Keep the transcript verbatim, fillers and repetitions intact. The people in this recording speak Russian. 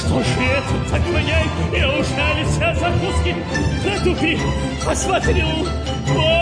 Что же это так воняет? Неужели все закуски? Натупи, посмотрю.